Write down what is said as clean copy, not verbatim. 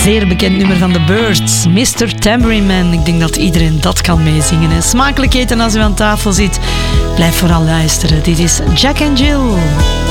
zeer bekend nummer van The Byrds, Mr. Tambourine Man. Ik denk dat iedereen dat kan meezingen. En smakelijk eten als u aan tafel zit. Blijf vooral luisteren. Dit is Jack and Jill.